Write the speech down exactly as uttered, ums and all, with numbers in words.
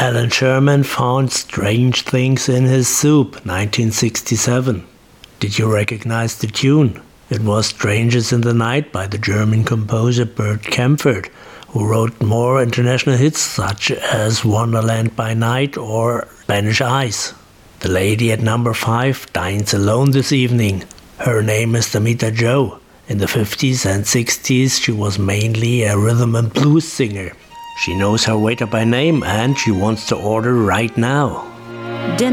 Alan Sherman found strange things in his soup, nineteen sixty-seven. Did you recognize the tune? It was Strangers in the Night by the German composer Bert Kaempfert, who wrote more international hits such as Wonderland by Night or Spanish Eyes. The lady at number five dines alone this evening. Her name is Damita Jo. In the fifties and sixties she was mainly a rhythm and blues singer. She knows her waiter by name and she wants to order right now.